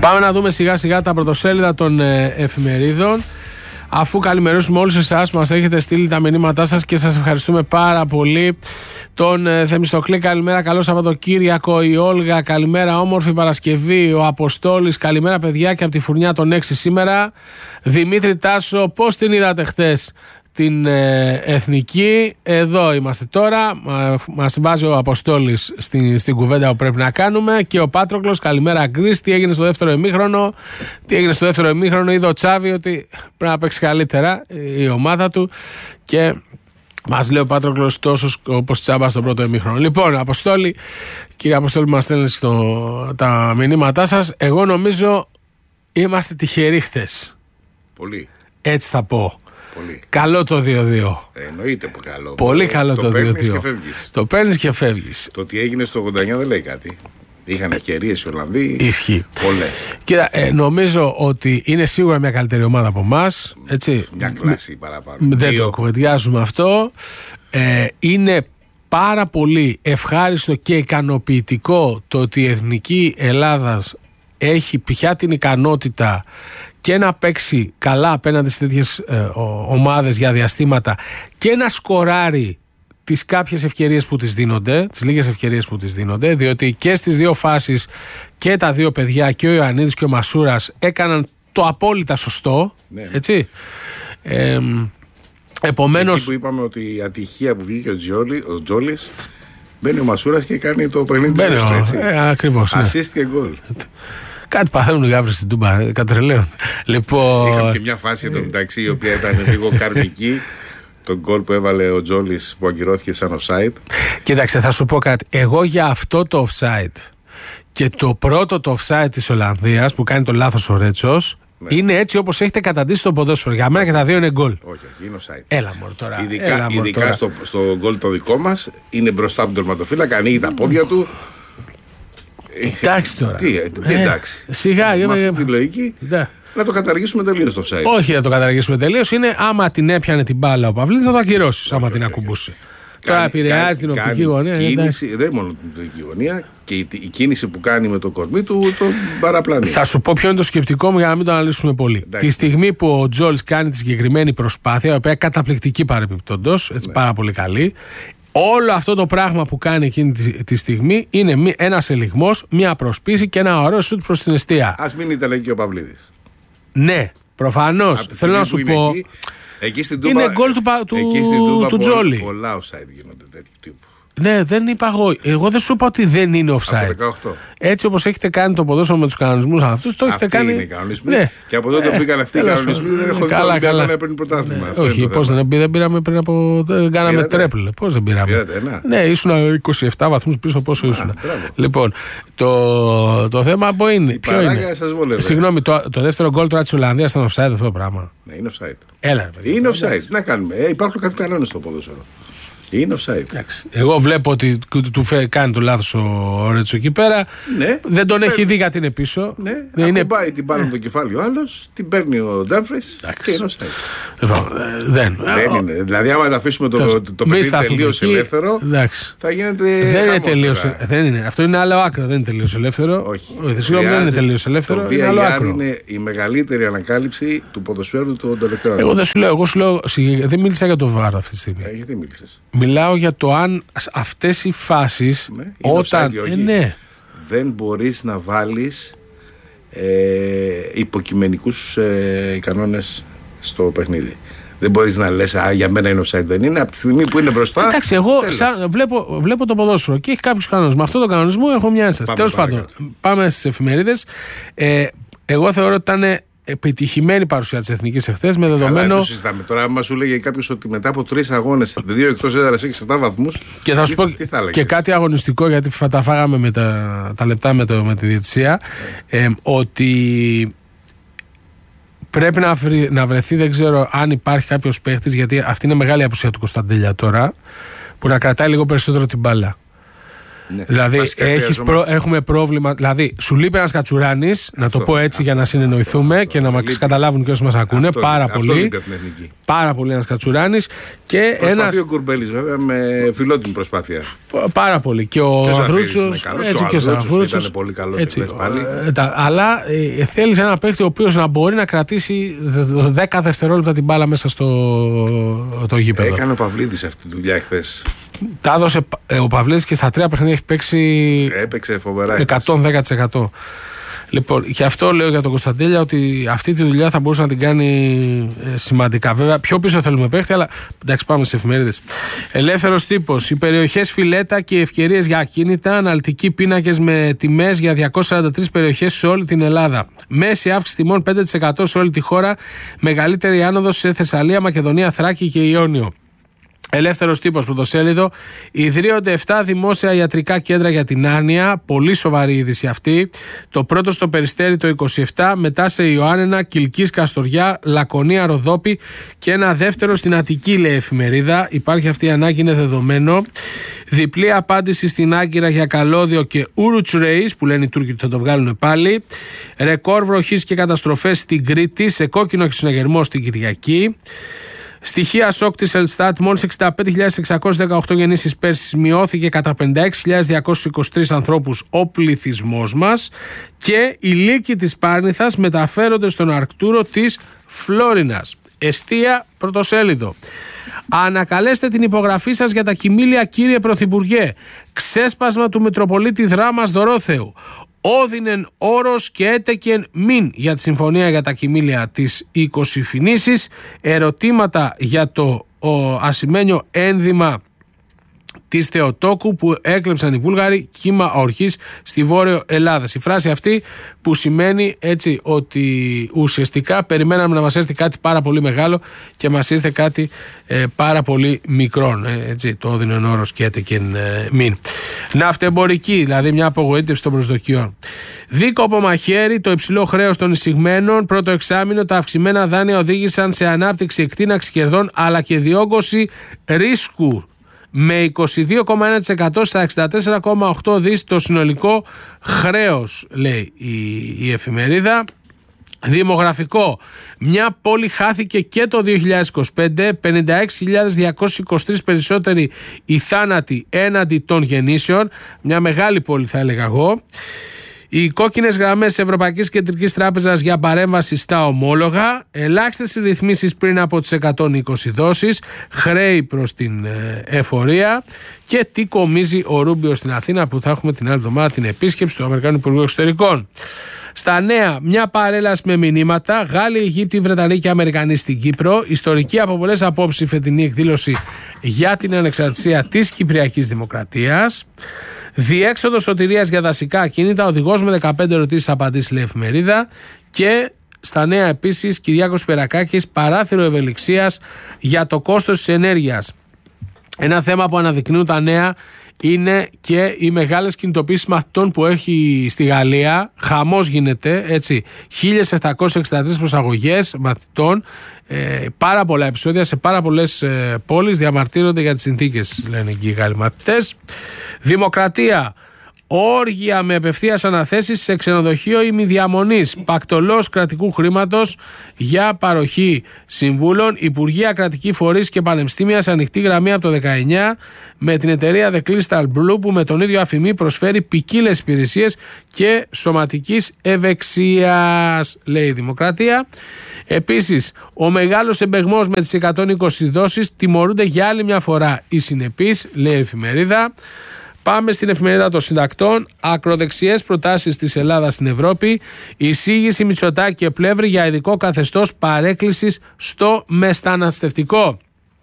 Πάμε να δούμε σιγά σιγά τα πρωτοσέλιδα των εφημερίδων. Αφού καλημερώσουμε όλους εσάς που μας έχετε στείλει τα μηνύματά σας και σας ευχαριστούμε πάρα πολύ. Τον Θεμιστοκλή, καλημέρα, καλό Σαββατοκύριακο. Η Όλγα, καλημέρα, όμορφη Παρασκευή. Ο Αποστόλης, καλημέρα παιδιά και από τη φουρνιά των 6 σήμερα. Δημήτρη Τάσο, πώς την είδατε χθες την εθνική? Εδώ είμαστε τώρα. Μας βάζει ο Αποστόλης στην κουβέντα που πρέπει να κάνουμε. Και ο Πάτροκλος, καλημέρα Γκρίς, τι έγινε στο δεύτερο ημίχρονο? Είδε ο Τσάβη ότι πρέπει να παίξει καλύτερα η ομάδα του και μας λέει ο Πάτροκλος τόσο όπως Τσάμπα στο πρώτο ημίχρονο. Λοιπόν, Αποστόλη, κύριε Αποστόλη, μας στέλνετε τα μηνύματά σας. Εγώ νομίζω είμαστε τυχεροί χθες. Πολύ. Έτσι θα πω. Πολύ. Καλό το 2-2. Εννοείται που καλό. Πολύ καλό το 2-2. Το παίρνεις και φεύγεις. Το τι έγινε στο 89 δεν λέει κάτι. Είχαν ευκαιρίες οι Ολλανδοί. Ισχύει. Πολλές. Κοίτα, νομίζω ότι είναι σίγουρα μια καλύτερη ομάδα από εμάς. Μια κλάση παραπάνω. Δεν το κουβεντιάζουμε αυτό. Είναι πάρα πολύ ευχάριστο και ικανοποιητικό το ότι η Εθνική Ελλάδας έχει πια την ικανότητα και να παίξει καλά απέναντι σε τέτοιες ομάδες για διαστήματα και να σκοράρει τις κάποιες ευκαιρίες που της δίνονται, τις λίγες ευκαιρίες που της δίνονται, διότι και στις δύο φάσεις και τα δύο παιδιά, και ο Ιωαννίδης και ο Μασούρας, έκαναν το απόλυτα σωστό, ναι. Έτσι. Επομένως, εκεί που είπαμε ότι η ατυχία που βγήκε ο Τζόλης, μπαίνει ο Μασούρας και κάνει το παιχνίδι του σωστό, έτσι. Ακριβώς. Assist και γκολ. Κάτι παθαίνουν οι γάβρες στην Τούμπα, κατρελαίων. Λοιπόν, είχαμε και μια φάση εδώ μεταξύ η οποία ήταν λίγο καρμική. Το γκολ που έβαλε ο Τζόλης που αγκυρώθηκε σαν offside. Κοίταξε, θα σου πω κάτι. Εγώ για αυτό το offside και το πρώτο το offside της Ολλανδίας που κάνει το λάθος ο Ρέτσος, ναι, είναι έτσι όπως έχετε καταντήσει το ποδόσφαιρο. Για μένα και τα δύο είναι γκολ. Όχι, είναι offside. Έλα μωρ τώρα. Ειδικά στο γκολ το δικό μας, είναι μπροστά από τον τερματοφύλακα, ανοίγει τα πόδια του. Εντάξει τώρα. Τι εντάξει. Σιγά, με αυτή τη λογική. Να το καταργήσουμε τελείως το offside. Όχι να το καταργήσουμε τελείως. Είναι άμα την έπιανε την μπάλα ο Παυλίδης να το ακυρώσεις. Άμα την ακουμπούσε. Τώρα επηρεάζει την οπτική γωνία. Κίνηση, δεν μόνο την οπτική γωνία, και η κίνηση που κάνει με το κορμί του τον παραπλανεί. Θα σου πω ποιο είναι το σκεπτικό μου για να μην το αναλύσουμε πολύ. Εντάξει. Τη στιγμή που ο Τζόλης κάνει τη συγκεκριμένη προσπάθεια, η οποία καταπληκτική παρεμπιπτόντως, έτσι, ναι, πάρα πολύ καλή. Όλο αυτό το πράγμα που κάνει εκείνη τη στιγμή είναι ένας ελιγμός, μια προσπίση και ένα ωραίο σουτ προς την εστία. Ας μην ήταν εκεί ο Παυλίδης. Ναι, προφανώς. Θέλω να σου πω. Εκεί στην Τούμπα, είναι γκολ του Τζόλι. Πολλά offside γίνονται τέτοιου τύπου. Ναι, δεν είπα εγώ. Εγώ δεν σου είπα ότι δεν είναι offside. Από 18. Έτσι όπως έχετε κάνει το ποδόσφαιρο με τους κανονισμούς αυτούς, το έχετε κάνει. Είναι οι κανονισμοί. Ναι. Και από τότε που μπήκαν αυτοί οι κανονισμοί δεν έχω δει κανένα να παίρνει πρωτάθλημα. Όχι, πώς δεν πήραμε πριν από. Κάναμε τρέπλ. Πώς δεν πήραμε. Ναι, ήσουν 27 βαθμούς πίσω, πόσο ήσουν. Λοιπόν, το θέμα που είναι. Ποιο είναι? Συγγνώμη, το δεύτερο γκολ τώρα της Ολλανδίας ήταν offside αυτό το πράγμα. Ναι, είναι offside. Έλα, είναι offside. Να κάνουμε. Υπάρχουν κάποιοι κανόνες στο ποδόσφαιρο. Είναι offside. Εγώ βλέπω ότι του κάνει το λάθος ο Ρέτσο εκεί πέρα. Ναι, δεν τον έχει δει γιατί είναι πίσω. Ναι, ακουμπάει την πάνω το κεφάλι ο άλλος, την παίρνει ο Ντάμφρις και είναι offside. Δεν είναι. Δηλαδή, άμα τα αφήσουμε το παιχνίδι τελείως ελεύθερο, θα γίνεται. Δεν είναι τελείως. Αυτό είναι άλλο άκρο. Δεν είναι τελείως ελεύθερο. Όχι. Συγγνώμη, δεν είναι τελείως ελεύθερο. Το VAR είναι η μεγαλύτερη ανακάλυψη του ποδοσφαίρου των τελευταίων. Εγώ δεν σου λέω. Δεν μίλησα για το VAR αυτή τη στιγμή. Γιατί μίλησες? Μιλάω για το αν αυτές οι φάσεις όταν. Ναι. Δεν μπορείς να βάλεις υποκειμενικούς κανόνες στο παιχνίδι. Δεν μπορείς να λες για μένα είναι offside, δεν είναι. Από τη στιγμή που είναι μπροστά. Εντάξει, εγώ βλέπω το ποδόσφαιρο και έχει κάποιους κανόνες. Με αυτό το κανονισμό έχω μια ένσταση. Τέλος πάντων, πάμε στις εφημερίδες. Εγώ θεωρώ ότι ήταν επιτυχημένη παρουσία της Εθνικής εχθές με δεδομένο. Καλά, το συζητάμε. Τώρα, άμα σου λέγε κάποιος ότι μετά από 3 αγώνες, 2 εκτός έδρας έχει 7 βαθμούς. Και θα σου πω και κάτι αγωνιστικό, γιατί τα φάγαμε με τα λεπτά με τη διαιτησία. Ότι πρέπει να βρεθεί, δεν ξέρω αν υπάρχει κάποιος παίχτης, γιατί αυτή είναι μεγάλη απουσία του Κωνσταντέλια τώρα, που να κρατάει λίγο περισσότερο την μπάλα. Ναι. Δηλαδή έχουμε πρόβλημα. Δηλαδή, σου λείπει ένας Κατσουράνης, να το πω έτσι για να συνεννοηθούμε και να μας καταλάβουν και όσοι μας ακούνε. Πάρα πολύ. Πάρα πολύ ένας Κατσουράνης. Προσπαθεί ο Κουρμπέλης βέβαια με φιλότιμη προσπάθεια. Πάρα πολύ. Και ο Ανδρούτσος. Έτσι και ο Ανδρούτσος ήταν πολύ καλός. Αλλά θέλεις ένα παίκτη ο οποίος να μπορεί να κρατήσει 10 δευτερόλεπτα την μπάλα μέσα στο γήπεδο. Έκανε ο Παυλίδης αυτή τη δουλειά εχθές. Τα έδωσε ο Παυλίδης και στα 3 παιχνίδια έχει παίξει. Έπαιξε φοβερά. 110%. Λοιπόν, και αυτό λέω για τον Κωνσταντέλια, ότι αυτή τη δουλειά θα μπορούσε να την κάνει σημαντικά. Βέβαια, πιο πίσω θέλουμε παίχτη, αλλά εντάξει, πάμε στις εφημερίδες. Ελεύθερος τύπος. Οι περιοχές φιλέτα και οι ευκαιρίες για ακίνητα. Αναλυτικοί πίνακες με τιμές για 243 περιοχές σε όλη την Ελλάδα. Μέση αύξηση τιμών 5% σε όλη τη χώρα. Μεγαλύτερη άνοδος σε Θεσσαλία, Μακεδονία, Θράκη και Ιόνιο. Ελεύθερος τύπος, πρωτοσέλιδο. Ιδρύονται 7 δημόσια ιατρικά κέντρα για την άνοια. Πολύ σοβαρή είδηση αυτή. Το πρώτο στο Περιστέρι το 27, μετά σε Ιωάννενα, Κιλκής, Καστοριά, Λακωνία, Ροδόπη και ένα δεύτερο στην Αττική, λέει εφημερίδα. Υπάρχει αυτή η ανάγκη, είναι δεδομένο. Διπλή απάντηση στην Άγκυρα για καλώδιο και Ούρουτς Ρέις, που λένε οι Τούρκοι ότι θα το βγάλουν πάλι. Ρεκόρ βροχής και καταστροφές στην Κρήτη, σε κόκκινο συναγερμό στην Κυριακή. Στοιχεία σοκ της Ελστάτ, μόλις 65.618 γεννήσεις πέρσι, μειώθηκε κατά 56.223 ανθρώπους ο πληθυσμός μας και οι λύκοι της Πάρνηθας μεταφέρονται στον Αρκτούρο της Φλόρινας. Εστία, πρωτοσέλιδο. Ανακαλέστε την υπογραφή σας για τα κοιμήλια, κύριε Πρωθυπουργέ. Ξέσπασμα του Μητροπολίτη Δράμας Δωρόθεου. Όδινεν όρος και έτεκεν μην για τη συμφωνία για τα κοιμήλια της 20 φινήσης. Ερωτήματα για το ασημένιο ένδυμα της Θεοτόκου που έκλεψαν οι Βούλγαροι, κύμα ορχής στη Βόρειο Ελλάδα. Η φράση αυτή που σημαίνει έτσι ότι ουσιαστικά περιμέναμε να μας έρθει κάτι πάρα πολύ μεγάλο και μας ήρθε κάτι πάρα πολύ μικρό. Έτσι, το όδινεν όρος και έτεκεν μην. Ναυτεμπορική, δηλαδή μια απογοήτευση των προσδοκιών. Δίκοπο μαχαίρι, το υψηλό χρέος των εισηγμένων. Πρώτο εξάμηνο, τα αυξημένα δάνεια οδήγησαν σε ανάπτυξη, εκτείναξη κερδών αλλά και διόγκωση ρίσκου. Με 22,1% στα 64,8 δις το συνολικό χρέος, λέει η εφημερίδα. Δημογραφικό. Μια πόλη χάθηκε και το 2025, 56.223 περισσότεροι οι θάνατοι έναντι των γεννήσεων. Μια μεγάλη πόλη θα έλεγα εγώ. Οι κόκκινες γραμμές της Ευρωπαϊκής Κεντρικής Τράπεζας για παρέμβαση στα ομόλογα, ελάχιστες ρυθμίσεις πριν από τις 120 δόσεις, χρέη προς την εφορία και τι κομίζει ο Ρούμπιο στην Αθήνα, που θα έχουμε την άλλη εβδομάδα την επίσκεψη του Αμερικανού Υπουργού Εξωτερικών. Στα νέα, μια παρέλαση με μηνύματα. Γάλλοι, Αιγύπτιοι, Βρετανοί και Αμερικανοί στην Κύπρο. Ιστορική από πολλές απόψεις η φετινή εκδήλωση για την ανεξαρτησία της Κυπριακής Δημοκρατίας. Διέξοδο σωτηρίας για δασικά ακίνητα, οδηγός με 15 ερωτήσεις απαντήσεις, λέει εφημερίδα. Και στα νέα επίσης, Κυριάκος Περακάκης, παράθυρο ευελιξίας για το κόστος της ενέργειας. Ένα θέμα που αναδεικνύουν τα νέα είναι και οι μεγάλες κινητοποίησεις μαθητών που έχει στη Γαλλία. Χαμός γίνεται, έτσι. 1.763 προσαγωγές μαθητών. Πάρα πολλά επεισόδια σε πάρα πολλές πόλεις διαμαρτύρονται για τις συνθήκες, λένε εκεί οι Γάλλοι μαθητές. Δημοκρατία. Όργια με απευθείας αναθέσεις σε ξενοδοχείο ημιδιαμονής. Πακτολός κρατικού χρήματος για παροχή συμβούλων. Υπουργεία, κρατικοί φορείς και πανεπιστήμια σε ανοιχτή γραμμή από το 19 με την εταιρεία The Crystal Blue, που με τον ίδιο αφημί προσφέρει ποικίλες υπηρεσίες και σωματικής ευεξίας, λέει η Δημοκρατία. Επίσης, ο μεγάλος εμπεγμός με τις 120 δόσεις, τιμωρούνται για άλλη μια φορά οι συνεπείς, λέει η εφημερίδα. Πάμε στην εφημερίδα των συντακτών. Ακροδεξιές προτάσεις της Ελλάδας στην Ευρώπη. Εισήγηση Μητσοτάκη και Πλεύρη για ειδικό καθεστώς παρέκκλησης στο μεταναστευτικό.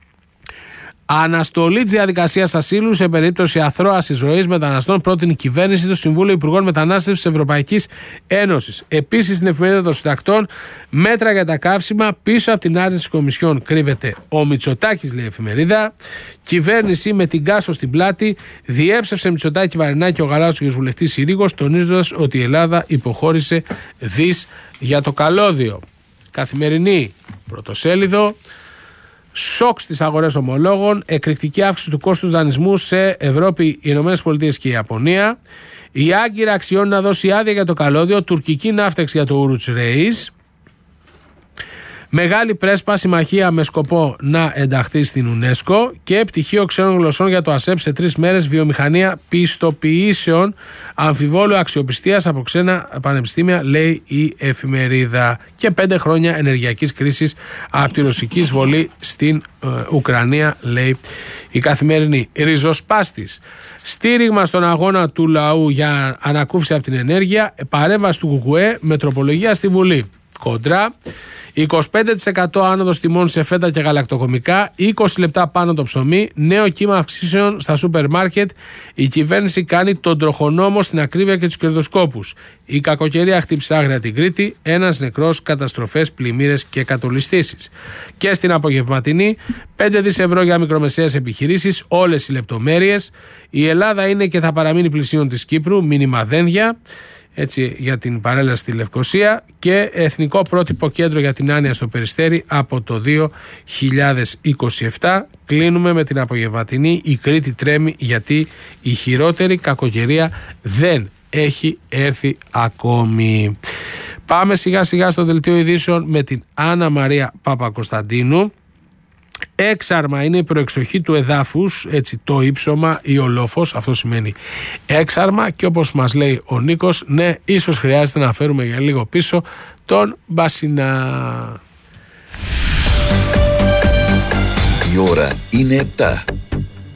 Αναστολή της διαδικασίας ασύλου σε περίπτωση αθρώας εισρωής μεταναστών πρότεινε η κυβέρνηση του Συμβούλου Υπουργών Μετανάστευσης της Ευρωπαϊκής Ένωσης. Επίσης, στην εφημερίδα των συντακτών, μέτρα για τα καύσιμα. Πίσω από την άρνηση της Κομισιόν κρύβεται ο Μητσοτάκης, λέει η εφημερίδα. Κυβέρνηση με την Κάσο στην πλάτη διέψευσε Μητσοτάκη, Βαρινάκη και ο Γαλάτσος βουλευτής Συρίγος, τονίζοντας ότι η Ελλάδα υποχώρησε δις για το καλώδιο. Καθημερινή, πρωτοσέλιδο. Σοκ στις αγορές ομολόγων, εκρηκτική αύξηση του κόστους δανεισμού σε Ευρώπη, ΗΠΑ και η Ιαπωνία. Η Άγκυρα αξιώνει να δώσει άδεια για το καλώδιο, τουρκική ναύτεξη για το Ούρουτς Ρεΐς. Μεγάλη πρέσπα συμμαχία με σκοπό να ενταχθεί στην UNESCO και πτυχίο ξένων γλωσσών για το ΑΣΕΠ σε 3 μέρες, βιομηχανία πιστοποιήσεων αμφιβόλου αξιοπιστίας από ξένα πανεπιστήμια, λέει η εφημερίδα. Και 5 χρόνια ενεργειακής κρίσης από τη ρωσική εισβολή στην Ουκρανία, λέει η Καθημερινή. Ριζοσπάστης. Στήριγμα στον αγώνα του λαού για ανακούφιση από την ενέργεια, παρέμβαση του ΚΚΕ με τροπολογία στη Βουλή. Κόντρα. 25% άνοδος τιμών σε φέτα και γαλακτοκομικά, 20 λεπτά πάνω το ψωμί, νέο κύμα αυξήσεων στα σούπερ μάρκετ, η κυβέρνηση κάνει τον τροχονόμο στην ακρίβεια και τους κερδοσκόπους. Η κακοκαιρία χτύπησε άγρια την Κρήτη, ένας νεκρός, καταστροφές, πλημμύρες και κατολιστήσεις. Και στην απογευματινή, 5 δις ευρώ για μικρομεσαίες επιχειρήσεις, όλες οι λεπτομέρειες. Η Ελλάδα είναι και θα παραμείνει πλησίον της Κύπρου, μήνυμα δένδια. Έτσι, για την παρέλαση στη Λευκοσία, και εθνικό πρότυπο κέντρο για την άνοια στο Περιστέρι από το 2027. Κλείνουμε με την απογευματινή. Η Κρήτη τρέμει γιατί η χειρότερη κακοκαιρία δεν έχει έρθει ακόμη. Πάμε σιγά σιγά στο δελτίο ειδήσεων με την Άννα Μαρία Παπακοσταντίνου. Έξαρμα είναι η προεξοχή του εδάφους, έτσι, το ύψωμα ή ο λόφος, αυτό σημαίνει έξαρμα, και όπως μας λέει ο Νίκος, ναι, ίσως χρειάζεται να φέρουμε για λίγο πίσω τον Μπασινά. Η ώρα είναι 7.